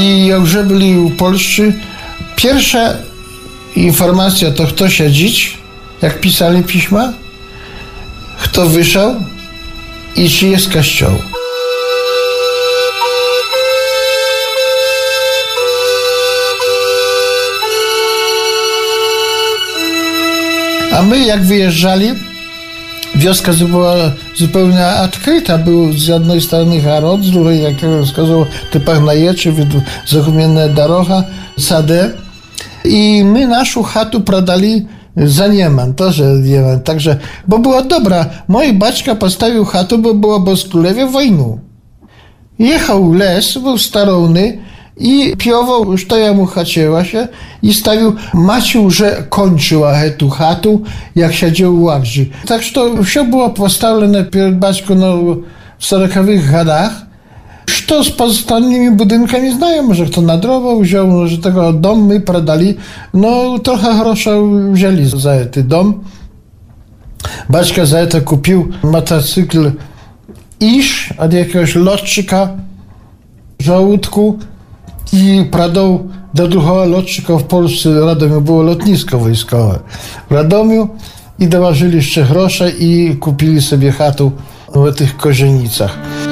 I jak już byli u Polscy, pierwsza informacja to kto siedzieć, jak pisali pisma, kto wyszedł i czy jest kościół. A my jak wyjeżdżali, wioska była zupełnie odkryta. Był z jednej strony Harod, z drugiej, jak wskazał, typach na jeczy, zachumienna doroga, sadę. I my naszą chatę pradali za Nieman, to że Nieman. Także, bo była dobra. Mój baćka postawił chatę, bo było Boskulewie wojnu. Jechał les, był starowny i piował, już to ja mu chciała się i stawił, macił, że kończyła tu chatę, jak siedział u łakży. Tak, że to wszystko było postawione przed baćką w 40-wych latach. Co z pozostałymi budynkami znają, może kto na drogę wziął, że tego dom my pradali, trochę grosza wzięli za ten dom. Baćka za to kupił motocykl Iż od jakiegoś lotczyka w żołódku i pradał do drugiego lotczyka w Polsce, w Radomiu było lotnisko wojskowe. W Radomiu i dołożyli jeszcze grosze i kupili sobie chatę w tych Kozienicach.